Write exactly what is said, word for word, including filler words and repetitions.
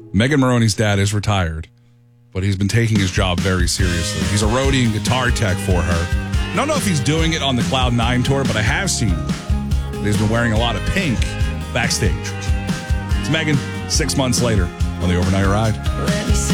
Megan Moroney's dad is retired, but he's been taking his job very seriously. He's a roadie and guitar tech for her. I don't know if he's doing it on the Cloud nine tour, but I have seen that he's been wearing a lot of pink backstage. It's Megan, six months later on the Overnight Ride.